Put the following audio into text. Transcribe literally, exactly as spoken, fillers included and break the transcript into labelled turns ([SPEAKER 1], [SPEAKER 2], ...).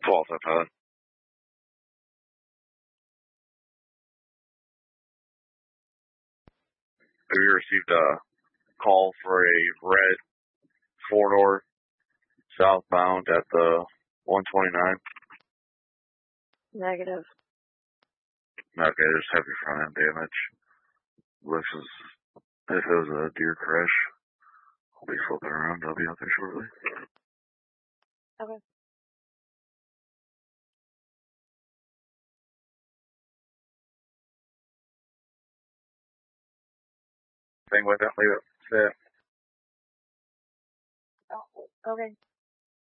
[SPEAKER 1] twelve, ten, pilot. Have you received a call for a red four-door southbound at the one twenty-nine?
[SPEAKER 2] Negative.
[SPEAKER 1] Okay, there's heavy front end damage. Looks as if it was a deer crash. I'll be flipping around. I'll be out there shortly.
[SPEAKER 2] Okay.
[SPEAKER 1] Thing with it, leave it. Sit.
[SPEAKER 2] Oh, okay.